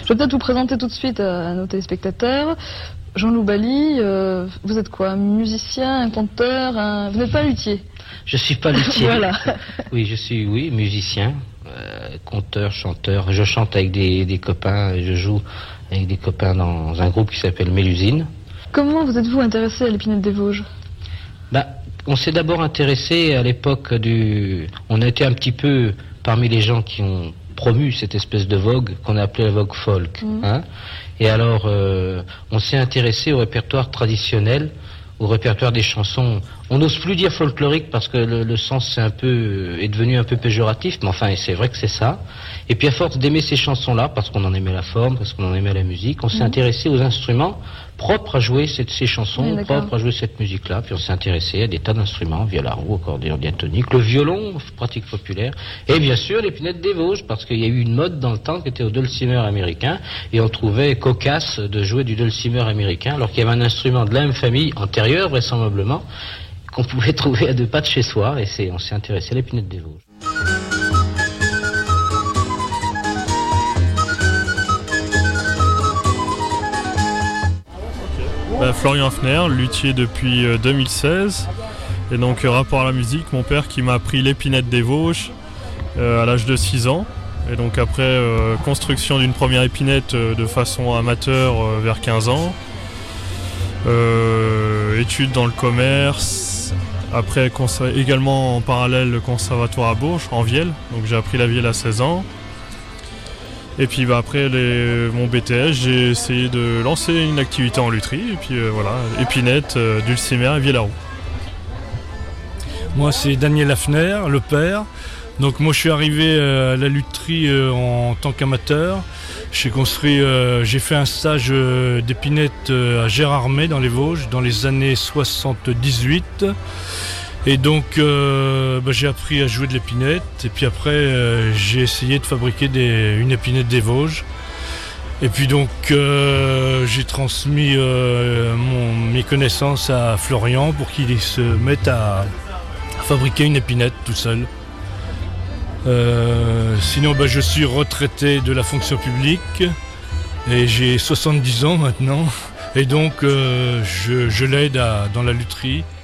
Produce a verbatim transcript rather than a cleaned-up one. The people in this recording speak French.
Je vais peut-être vous présenter tout de suite à nos téléspectateurs. Jean-Loup Bali, euh, vous êtes quoi? Un musicien, un conteur, un... vous n'êtes pas luthier? Je suis pas luthier. Voilà. Oui, je suis, oui, musicien, euh, conteur, chanteur. Je chante avec des, des copains, je joue avec des copains dans un groupe qui s'appelle Mélusine. Comment vous êtes-vous intéressé à l'épinette des Vosges? Bah, on s'est d'abord intéressé à l'époque du... On a été un petit peu parmi les gens qui ont promu cette espèce de vogue qu'on a appelée la vogue folk. Mmh. Hein. Et alors, euh, on s'est intéressé au répertoire traditionnel, au répertoire des chansons. On n'ose plus dire folklorique parce que le, le sens c'est un peu, est devenu un peu péjoratif, mais enfin, c'est vrai que c'est ça. Et puis à force d'aimer ces chansons-là, parce qu'on en aimait la forme, parce qu'on en aimait la musique, on s'est mmh. intéressé aux instruments propres à jouer cette, ces chansons, oui, propres à jouer cette musique-là. Puis on s'est intéressé à des tas d'instruments, violon, accordéon diatonique, le violon, pratique populaire, et bien sûr l'épinette des Vosges, parce qu'il y a eu une mode dans le temps qui était au dulcimer américain, et on trouvait cocasse de jouer du dulcimer américain, alors qu'il y avait un instrument de la même famille, antérieur vraisemblablement, qu'on pouvait trouver à deux pas de chez soi, et c'est, on s'est intéressé à l'épinette des Vosges. Ben, Florian Fner, luthier depuis euh, deux mille seize. Et donc, euh, rapport à la musique, mon père qui m'a appris l'épinette des Vosges euh, à l'âge de six ans. Et donc, après, euh, construction d'une première épinette euh, de façon amateur euh, vers quinze ans. Euh, études dans le commerce. Après, conser- également en parallèle, le conservatoire à Bourges, en vielle. Donc, j'ai appris la vielle à seize ans. Et puis bah, après les, mon B T S, j'ai essayé de lancer une activité en lutherie. Et puis euh, voilà, épinette, euh, dulcimer et vielle à roue. Moi c'est Daniel Hafner, le père. Donc moi je suis arrivé euh, à la lutherie euh, en tant qu'amateur. J'ai construit, euh, j'ai fait un stage euh, d'épinette euh, à Gérardmer dans les Vosges dans les années soixante-dix-huit. Et donc euh, bah, j'ai appris à jouer de l'épinette et puis après euh, j'ai essayé de fabriquer des, une épinette des Vosges. Et puis donc euh, j'ai transmis euh, mon, mes connaissances à Florian pour qu'il se mette à, à fabriquer une épinette tout seul. Euh, sinon bah, je suis retraité de la fonction publique et j'ai soixante-dix ans maintenant et donc euh, je, je l'aide à, dans la lutherie.